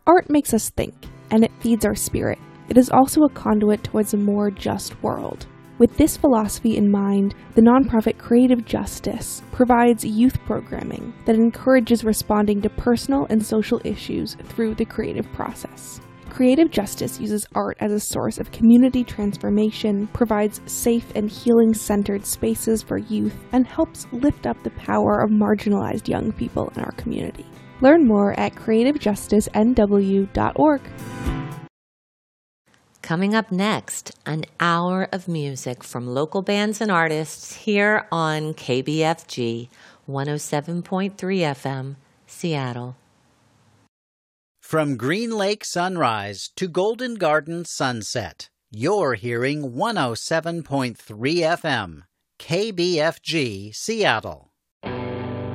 Art makes us think, and it feeds our spirit. It is also a conduit towards a more just world. With this philosophy in mind, the nonprofit Creative Justice provides youth programming that encourages responding to personal and social issues through the creative process. Creative Justice uses art as a source of community transformation, provides safe and healing-centered spaces for youth, and helps lift up the power of marginalized young people in our community. Learn more at creativejusticenw.org. Coming up next, an hour of music from local bands and artists here on KBFG 107.3 FM, Seattle. From Green Lake sunrise to Golden Garden sunset, you're hearing 107.3 FM, KBFG, Seattle.